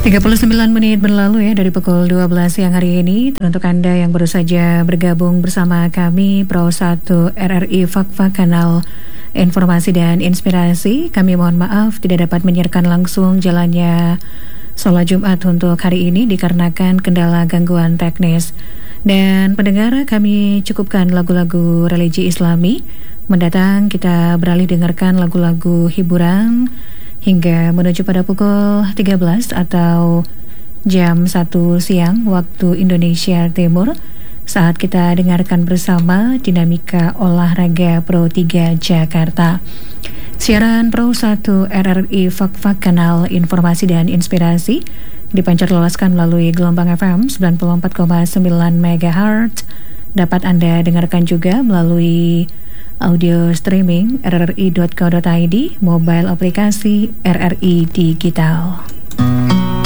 39 menit berlalu ya dari pukul 12 siang hari ini. Untuk Anda yang baru saja bergabung bersama kami, Pro 1 RRI Fakfa Kanal Informasi dan Inspirasi, kami mohon maaf tidak dapat menyiarkan langsung jalannya sholat Jumat untuk hari ini dikarenakan kendala gangguan teknis. Dan pendengar, kami cukupkan lagu-lagu religi Islami. Mendatang kita beralih dengarkan lagu-lagu hiburan hingga menuju pada pukul 13 atau jam 1 siang waktu Indonesia Timur, saat kita dengarkan bersama Dinamika Olahraga Pro 3 Jakarta. Siaran Pro 1 RRI Fakfa Kanal Informasi dan Inspirasi dipancar luaskan melalui gelombang FM 94,9 MHz. Dapat Anda dengarkan juga melalui audio streaming rri.co.id, mobile aplikasi RRI Digital.